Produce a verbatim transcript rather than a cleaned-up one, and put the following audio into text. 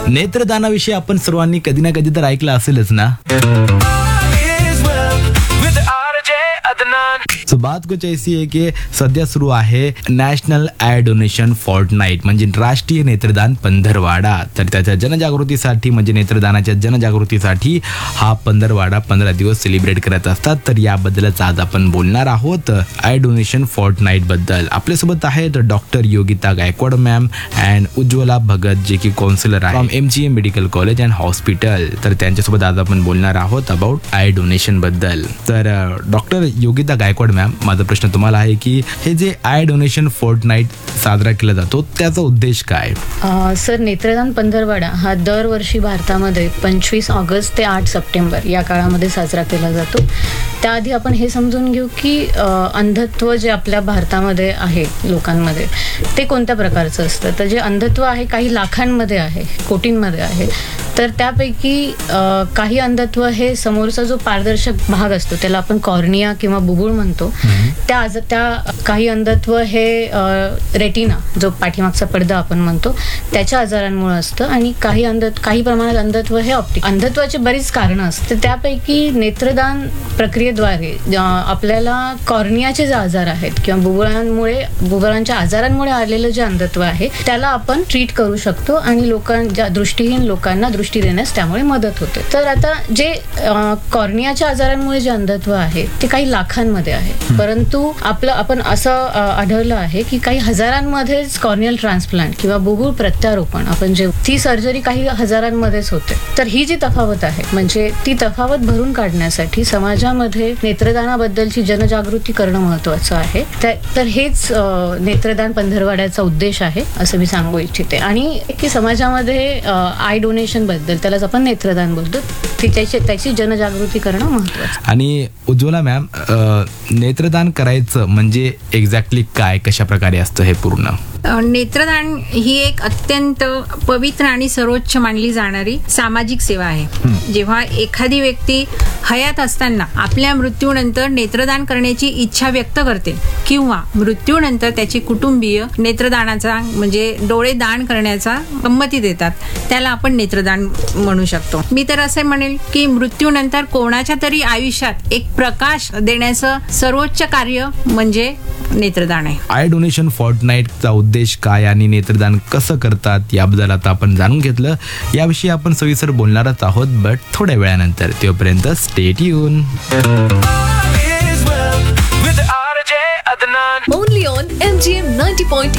नेत्रदानाविषयी आपण सर्वांनी कधी ना कधी तर ऐकलं असेलच ना. सो बात कुछ ऐसी है की सध्या सुरू आहे नॅशनल आय डोनेशन फोर्टनाईट म्हणजे राष्ट्रीय नेत्रदान पंधरवाडा. तर त्याच्या जनजागृतीसाठी म्हणजे नेत्रदानाच्या जनजागृतीसाठी हा पंधरवाडा पंधरा दिवस सेलिब्रेट करत असतात. तर याबद्दलच आज आपण बोलणार आहोत आय डोनेशन फोर्टनाईट बद्दल. आपल्यासोबत आहेत doctor Yogita Gaikwad ma'am and Ujjwala Bhagat जे की काउन्सिलर आहे from M G M medical college and hospital. तर त्यांच्यासोबत आज आपण बोलणार आहोत अबाउट आय डोनेशन बद्दल. तर डॉक्टर योगिता गायकवाड मॅम, माझा प्रश्न तुम्हाला आहे की हे जे आय डोनेशन फोर्टनाईट साजरा केला जातो त्याचा उद्देश काय? सर, नेत्रदान पंधरवाडा हा दरवर्षी भारतामध्ये पंचवीस ऑगस्ट ते आठ सप्टेंबर या काळामध्ये साजरा केला जातो. त्याआधी आपण हे समजून घेऊ की अंधत्व जे आपल्या भारतामध्ये आहे लोकांमध्ये ते कोणत्या प्रकारचं असतं. तर जे अंधत्व आहे काही लाखांमध्ये आहे, कोटींमध्ये आहे. तर त्यापैकी काही अंधत्व हे समोरचा जो पारदर्शक भाग असतो त्याला आपण कॉर्निया किंवा बुबुळ म्हणतो. त्या आज त्या काही अंधत्व हे रेटिना जो पाठीमागचा पडदा आपण म्हणतो त्याच्या आजारांमुळे असतं. आणि काही अंध काही प्रमाणात अंधत्व हे ऑप्टिक अंधत्वाची बरीच कारणं असतात. त्यापैकी नेत्रदान प्रक्रियेद्वारे आपल्याला कॉर्नियाचे जे आजार आहेत किंवा बुबुळांमुळे बुबुळांच्या आजारांमुळे आलेलं जे अंधत्व आहे त्याला आपण ट्रीट करू शकतो आणि लोकांच्या दृष्टीहीन लोकांना दृष्टी देण्यास त्यामुळे मदत होते. तर आता जे कॉर्नियाच्या आजारांमुळे जे अंधत्व आहे ते काही लाखांमध्ये आहे, परंतु आपलं आपण असं आढळलं आहे की काही हजारांमध्येच कॉर्नियल ट्रान्सप्लांट किंवा बुबुळ प्रत्यारोपण आपण जे ती सर्जरी काही हजारांमध्येच होते. तर ही जी तफावत आहे म्हणजे ती तफावत भरून काढण्यासाठी समाजामध्ये नेत्रदानाबद्दलची जनजागृती करणं महत्वाचं आहे. तर हेच नेत्रदान पंधरवाड्याचा उद्देश आहे असं मी सांगू इच्छिते. आणि की समाजामध्ये आय डोनेशन बद्दल त्यालाच आपण नेत्रदान बोलतो त्याची त्याची जनजागृती करणं महत्वाचं. आणि उज्ज्वला मॅम, नेत्रदान करायचं म्हणजे एक्झॅक्टली काय, कशा प्रकारे असतं हे पूर्ण? नेत्रदान ही एक अत्यंत पवित्र आणि सर्वोच्च मानली जाणारी सामाजिक सेवा आहे. जेव्हा एखादी व्यक्ती हयात असताना आपल्या मृत्यूनंतर नेत्रदान करण्याची इच्छा व्यक्त करते किंवा मृत्यूनंतर त्याची कुटुंबीय नेत्रदानाचा म्हणजे डोळे दान करण्याचा संमती देतात त्याला आपण नेत्रदान म्हणू शकतो. मी तर असे म्हणेल की मृत्यूनंतर कोणाच्या तरी आयुष्यात एक प्रकाश देण्याचं सर्वोच्च कार्य म्हणजे नेत्रदान आहे. आय डोनेशन फोर्टनाईटचा उद्देश काय आणि नेत्रदान कसं करतात याबद्दल आता आपण जाणून घेतलं. याविषयी आपण सविस्तर बोलणारच आहोत बट थोड्या वेळानंतर. तोपर्यंत stay tune. Only on M G M ninety point